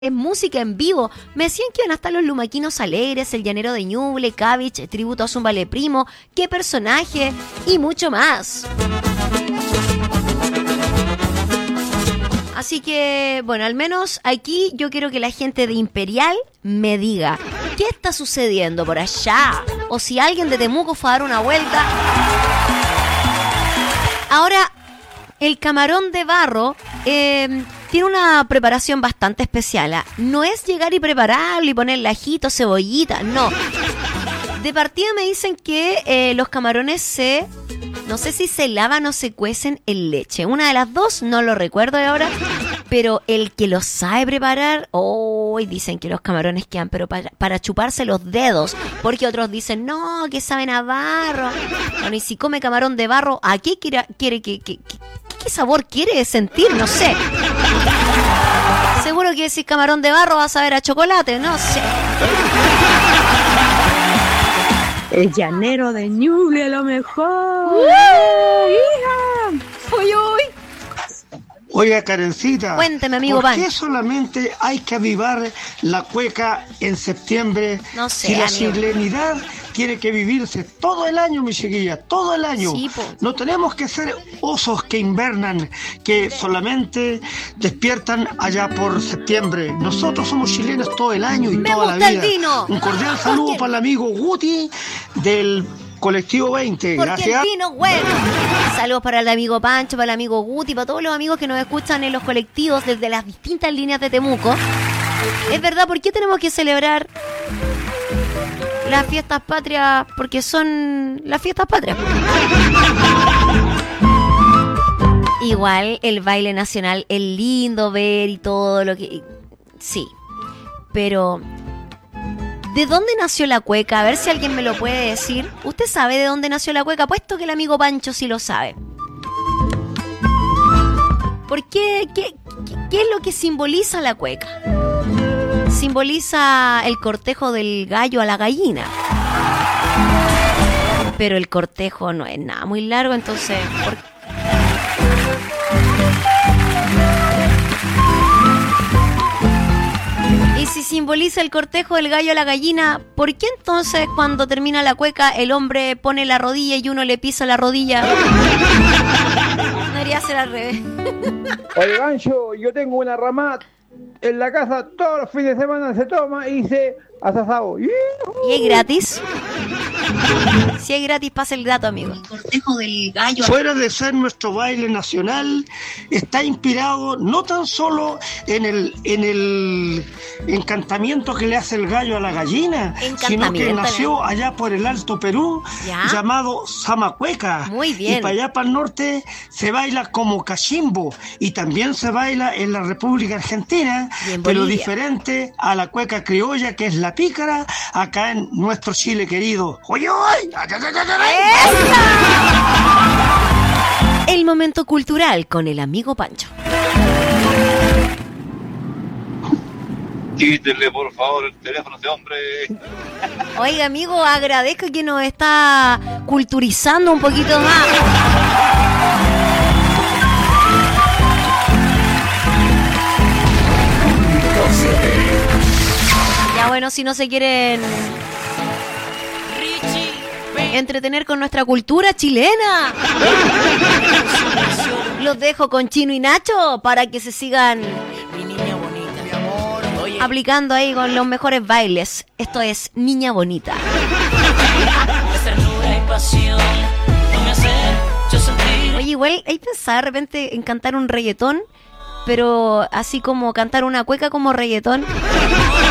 Es música en vivo. Me decían que iban a estar los Lumaquinos Alegres, el Llanero de Ñuble, Cavich, tributo a Zúmbale Primo, qué personaje y mucho más. Así que, bueno, al menos aquí yo quiero que la gente de Imperial me diga qué está sucediendo por allá. O si alguien de Temuco fue a dar una vuelta. Ahora, el camarón de barro tiene una preparación bastante especial. No es llegar y prepararlo y ponerle ajito, cebollita, no. De partida me dicen que los camarones no sé si se lavan o se cuecen en leche. Una de las dos, no lo recuerdo de ahora. Pero el que los sabe preparar, dicen que los camarones quedan, pero para chuparse los dedos. Porque otros dicen, no, que saben a barro. Bueno, y si come camarón de barro, ¿a qué quiere qué sabor quiere sentir? No sé. Seguro que si camarón de barro va a saber a chocolate, no sé. El Llanero de Ñuble, a lo mejor. ¡Hija! ¡Uy! Oiga, Karencita, cuénteme, amigo ¿por Pan. qué solamente hay que avivar la cueca en septiembre? No sé, si la amigo. chilenidad tiene que vivirse todo el año, mi chiquilla, todo el año. Sí, po. No tenemos que ser osos que invernan, que solamente despiertan allá por septiembre. Nosotros somos chilenos todo el año y Me toda la gusta el vida. vino. Un cordial saludo para el amigo Guti del Colectivo 20. Porque Gracias. el vino bueno. Saludos para el amigo Pancho, para el amigo Guti, para todos los amigos que nos escuchan en los colectivos desde las distintas líneas de Temuco. Es verdad, ¿por qué tenemos que celebrar las fiestas patrias? Porque son las fiestas patrias. Igual el baile nacional es lindo ver y todo lo que... Sí, pero... ¿de dónde nació la cueca? A ver si alguien me lo puede decir. ¿Usted sabe de dónde nació la cueca? Puesto que el amigo Pancho sí lo sabe. ¿Por qué? ¿Qué es lo que simboliza la cueca? Simboliza el cortejo del gallo a la gallina. Pero el cortejo no es nada muy largo, entonces... Y si simboliza el cortejo del gallo a la gallina, ¿por qué entonces cuando termina la cueca el hombre pone la rodilla y uno le pisa la rodilla? Debería ser al revés. Oye, Gancho, yo tengo una rama en la casa, todos los fines de semana se toma y se asasado. ¿Y es gratis? Si es gratis, pasa el dato, amigo. El cortejo del gallo. Fuera de ser nuestro baile nacional, está inspirado no tan solo en el encantamiento que le hace el gallo a la gallina, sino que nació allá por el Alto Perú, ¿ya? Llamado Zamacueca. Muy bien. Y para allá para el norte se baila como cachimbo y también se baila en la República Argentina, pero diferente a la cueca criolla, que es la pícara, acá en nuestro Chile querido. ¡Oye, oye! El momento cultural con el amigo Pancho. Quítenle, por favor, el teléfono a ese hombre. Oiga, amigo, agradezco que nos está culturizando un poquito más. Ya bueno, si no se quieren entretener con nuestra cultura chilena, los dejo con Chino y Nacho para que se sigan aplicando ahí con los mejores bailes. Esto es Niña Bonita. Oye, igual hay pensado de repente en cantar un reggaetón, pero así como cantar una cueca como reggaetón.